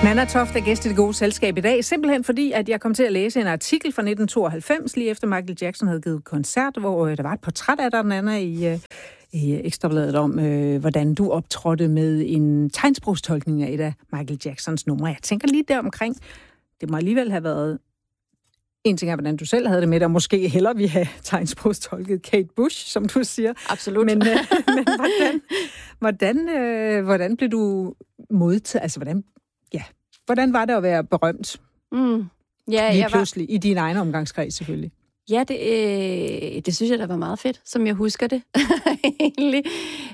Nanna Toft er gæst i Det Gode Selskab i dag, simpelthen fordi, at jeg kom til at læse en artikel fra 1992, lige efter Michael Jackson havde givet koncert, hvor der var et portræt af dig, Nanna, i Ekstrabladet om, hvordan du optrådte med en tegnsprogstolkning af et af Michael Jacksons numre. Jeg tænker lige deromkring, det må alligevel have været en ting af, hvordan du selv havde det med det, og måske hellere vi have tegnsprogstolket Kate Bush, som du siger. Absolut. Men hvordan blev du modtaget? Altså, hvordan var det at være berømt? Lige pludselig, i din egen omgangskreds selvfølgelig. Ja, det synes jeg, der var meget fedt, som jeg husker det, egentlig.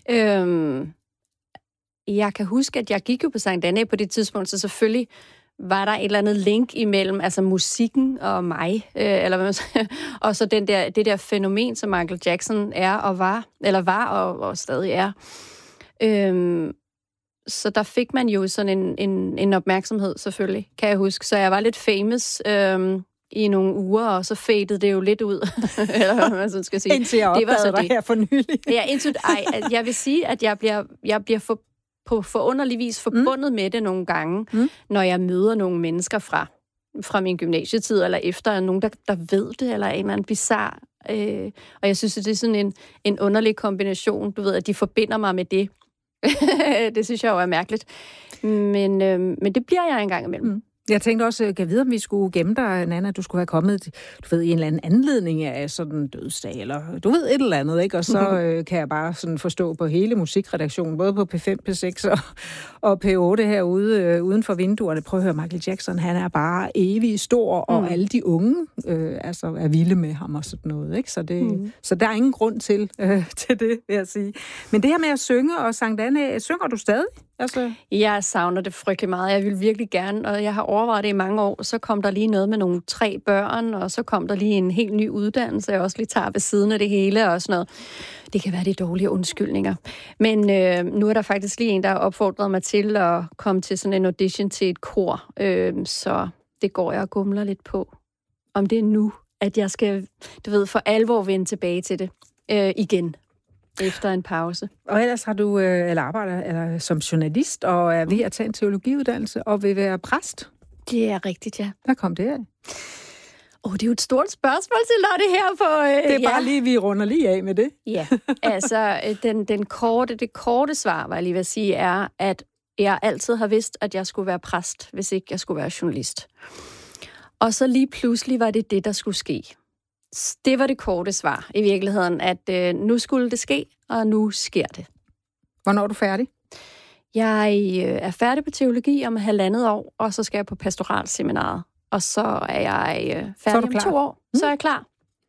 Jeg kan huske, at jeg gik jo på Sankt Annæ på det tidspunkt, så selvfølgelig var der et eller andet link imellem, altså musikken og mig, og så det der fænomen, som Michael Jackson er og var og stadig er. Så der fik man jo sådan en opmærksomhed, selvfølgelig, kan jeg huske. Så jeg var lidt famous i nogle uger, og så fadede det jo lidt ud. Eller hvad man sådan skal sige. Indtil jeg opdagede dig her for nylig. Ja, jeg vil sige, at jeg bliver på forunderlig vis forbundet med det nogle gange, når jeg møder nogle mennesker fra min gymnasietid, eller efter nogen, der ved det, eller en eller anden bizarre. Og jeg synes, at det er sådan en underlig kombination. Du ved, at de forbinder mig med det. Det synes jeg jo er mærkeligt. Men det bliver jeg engang imellem. Jeg tænkte også, kan jeg vide, om vi skulle gemme dig, Nanna, du skulle have kommet, du ved, i en eller anden anledning af sådan en dødsdag, eller du ved, et eller andet, ikke? Og så kan jeg bare sådan forstå på hele musikredaktionen, både på P5, P6 og P8 herude, uden for vinduerne. Prøv at høre, Michael Jackson, han er bare evig stor, og alle de unge er vilde med ham og sådan noget, ikke? Så der er ingen grund til det, vil jeg sige. Men det her med at synge og Sankt Annæ, synger du stadig? Altså... Jeg savner det frygtelig meget. Jeg vil virkelig gerne, og jeg har overvejet det i mange år. Så kom der lige noget med nogle 3 børn, og så kom der lige en helt ny uddannelse, jeg også lige tager ved siden af det hele og sådan noget. Det kan være de dårlige undskyldninger. Men nu er der faktisk lige en, der har opfordret mig til at komme til sådan en audition til et kor. Så det går jeg og gumler lidt på. Om det er nu, at jeg skal, for alvor vende tilbage til det igen. Efter en pause. Og ellers har du arbejder som journalist og er ved at tage en teologiuddannelse og vil være præst. Det er rigtigt, ja. Hvad kom det af? Det er jo et stort spørgsmål til Lotte her på... det er bare lige, vi runder lige af med det. Ja, altså det korte svar, var jeg lige ved at sige, er, at jeg altid har vidst, at jeg skulle være præst, hvis ikke jeg skulle være journalist. Og så lige pludselig var det, der skulle ske. Det var det korte svar i virkeligheden, at nu skulle det ske, og nu sker det. Hvornår er du færdig? Jeg er færdig på teologi om 1,5 år, og så skal jeg på pastoralseminaret. Og så er jeg færdig om 2 år. Så er jeg klar.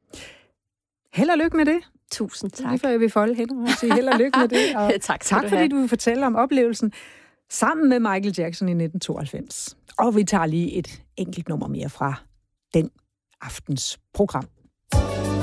Held og lykke med det. Tusind tak. Lige før jeg vil folde hænderne og sige held og lykke med det. Og tak fordi du vil fortælle om oplevelsen sammen med Michael Jackson i 1992. Og vi tager lige et enkelt nummer mere fra den aftens program.